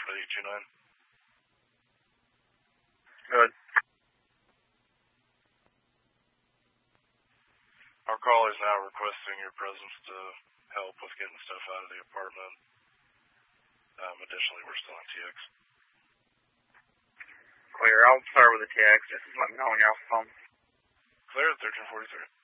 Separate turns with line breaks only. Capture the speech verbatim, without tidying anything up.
for the eight two nine.
Good.
Our caller is now requesting your presence to help with getting stuff out of the apartment. Um, additionally, we're still on T X.
Clear. I'll start with the T X. Just let me know when you're off the phone.
Clear at thirteen forty-three.